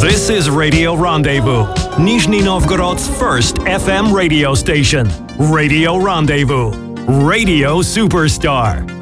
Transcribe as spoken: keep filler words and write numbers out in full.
This is Radio Rendezvous, Nizhny Novgorod's first F M radio station. Radio Rendezvous. Radio Superstar.